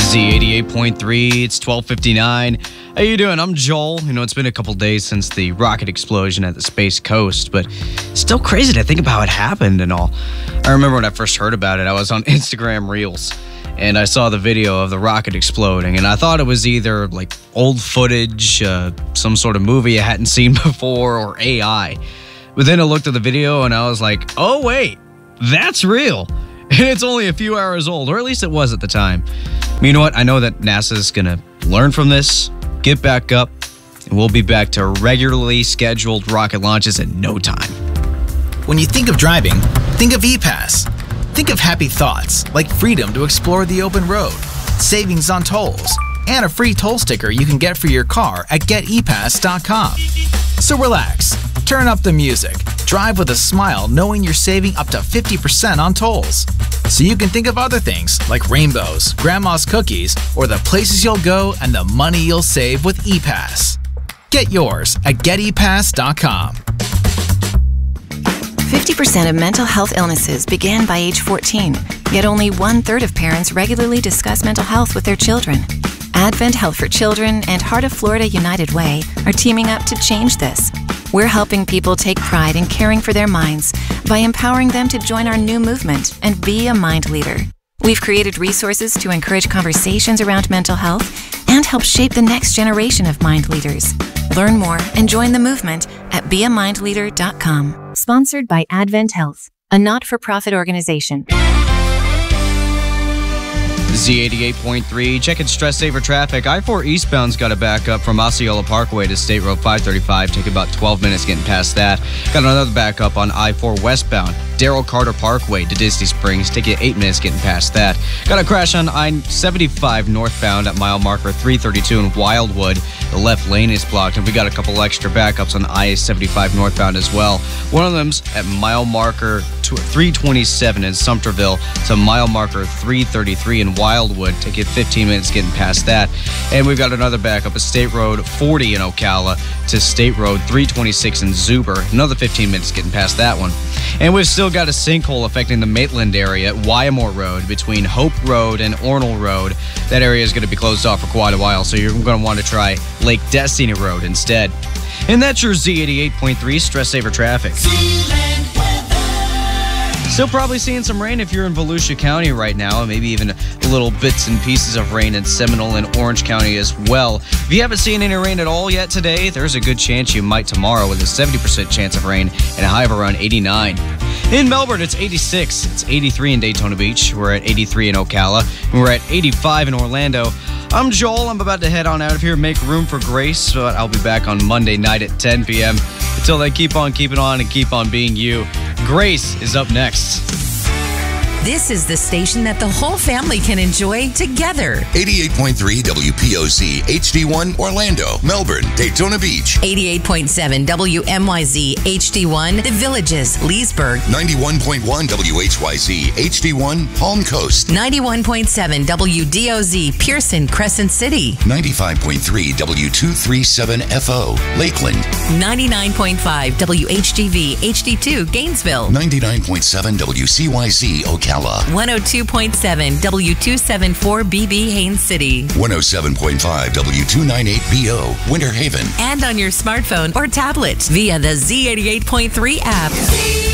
Z88.3, it's 12:59. How you doing? I'm Joel. It's been a couple days since the rocket explosion at the Space Coast, but still crazy to think about how it happened and all. I remember when I first heard about it, I was on Instagram Reels, and I saw the video of the rocket exploding, and I thought it was either like old footage, some sort of movie I hadn't seen before, or AI. But then I looked at the video, and I was like, oh wait, that's real. And it's only a few hours old, or at least it was at the time. But you know what? I know that NASA's going to learn from this, get back up, and we'll be back to regularly scheduled rocket launches in no time. When you think of driving, think of ePass. Think of happy thoughts like freedom to explore the open road, savings on tolls, and a free toll sticker you can get for your car at getepass.com. So relax, turn up the music, drive with a smile knowing you're saving up to 50% on tolls. So you can think of other things like rainbows, grandma's cookies, or the places you'll go and the money you'll save with ePass. Get yours at getepass.com. 50% of mental health illnesses begin by age 14, yet only 1/3 of parents regularly discuss mental health with their children. Advent Health for Children and Heart of Florida United Way are teaming up to change this. We're helping people take pride in caring for their minds by empowering them to join our new movement and be a mind leader. We've created resources to encourage conversations around mental health and help shape the next generation of mind leaders. Learn more and join the movement at beamindleader.com. Sponsored by Advent Health, a not-for-profit organization. Z88.3, checking stress saver traffic. I-4 eastbound's got a backup from Osceola Parkway to State Road 535. Take about 12 minutes getting past that. Got another backup on I-4 westbound, Darrell Carter Parkway to Disney Springs. Take you 8 minutes getting past that. Got a crash on I-75 northbound at mile marker 332 in Wildwood. The left lane is blocked, and we got a couple extra backups on I-75 northbound as well. One of them's at mile marker 327 in Sumterville to mile marker 333 in Wildwood. Take you 15 minutes getting past that. And we've got another backup at State Road 40 in Ocala to State Road 326 in Zuber. Another 15 minutes getting past that one. And we've still got a sinkhole affecting the Maitland area at Wyamore Road between Hope Road and Ornell Road. That area is going to be closed off for quite a while, so you're going to want to try Lake Destiny Road instead. And that's your Z88.3 Stress Saver Traffic. Still probably seeing some rain if you're in Volusia County right now, and maybe even little bits and pieces of rain in Seminole and Orange County as well. If you haven't seen any rain at all yet today, there's a good chance you might tomorrow with a 70% chance of rain and a high of around 89. In Melbourne, it's 86. It's 83 in Daytona Beach. We're at 83 in Ocala. And we're at 85 in Orlando. I'm Joel. I'm about to head on out of here, make room for Grace. But I'll be back on Monday night at 10 p.m. Until then, keep on keeping on and keep on being you. Grace is up next. This is the station that the whole family can enjoy together. 88.3 WPOZ HD1 Orlando, Melbourne, Daytona Beach. 88.7 WMYZ HD1 The Villages, Leesburg. 91.1 WHYZ HD1 Palm Coast. 91.7 WDOZ Pearson, Crescent City. 95.3 W237FO Lakeland. 99.5 WHGV HD2 Gainesville. 99.7 WCYZ Ocala. 102.7 W274BB Haines City. 107.5 W298BO Winter Haven. And on your smartphone or tablet via the Z88.3 app.